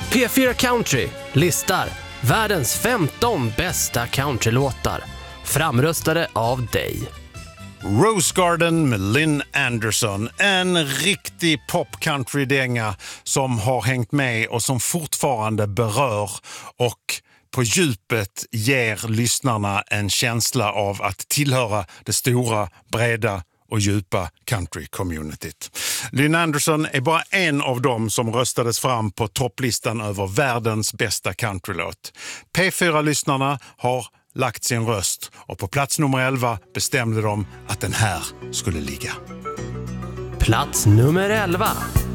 P4 Country listar världens 15 bästa countrylåtar, framröstade av dig. Rose Garden med Lynn Anderson. En riktig pop-country-dänga som har hängt med och som fortfarande berör och på djupet ger lyssnarna en känsla av att tillhöra det stora, breda och djupa country-communityt. Lynn Anderson är bara en av dem som röstades fram på topplistan över världens bästa countrylåt. P4-lyssnarna har lagt sin röst och på plats nummer 11 bestämde de att den här skulle ligga. Plats nummer 11.